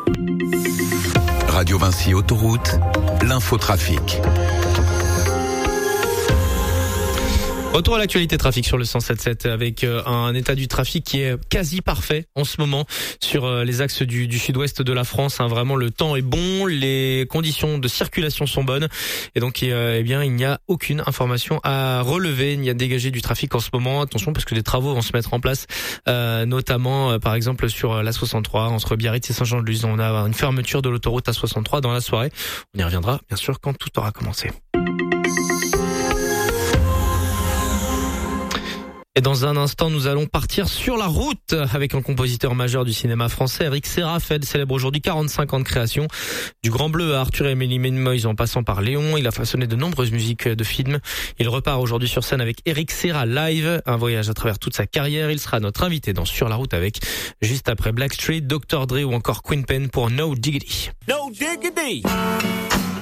Radio Vinci Autoroute, l'infotrafic. Retour à l'actualité trafic sur le 107.7 avec un état du trafic qui est quasi parfait en ce moment sur les axes du sud-ouest de la France. Vraiment, le temps est bon, les conditions de circulation sont bonnes et donc il n'y a aucune information à relever ni à dégager du trafic en ce moment. Attention parce que des travaux vont se mettre en place, notamment par exemple sur la 63 entre Biarritz et Saint-Jean-de-Luz. On a une fermeture de l'autoroute A63 dans la soirée. On y reviendra bien sûr quand tout aura commencé. Et dans un instant, nous allons partir sur la route avec un compositeur majeur du cinéma français, Eric Serra, célèbre aujourd'hui 45 ans de création. Du Grand Bleu à Arthur et Amélie Ménemoise en passant par Léon, il a façonné de nombreuses musiques de films. Il repart aujourd'hui sur scène avec Eric Serra Live, un voyage à travers toute sa carrière. Il sera notre invité dans Sur la route avec, juste après Blackstreet, Dr. Dre ou encore Queen Pen pour No Diggity. No Diggity!